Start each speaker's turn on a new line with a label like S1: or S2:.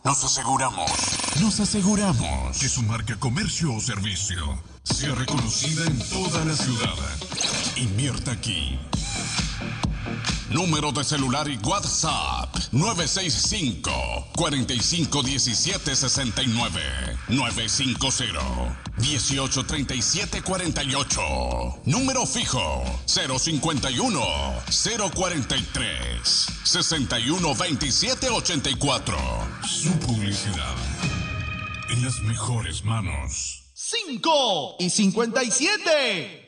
S1: Nos aseguramos que su marca, comercio o servicio sea reconocida en toda la ciudad. Invierta aquí. Número de celular y WhatsApp 965-451769 950-183748. Número fijo 051-043-612784. Su publicidad en las mejores manos.
S2: 5 y 57.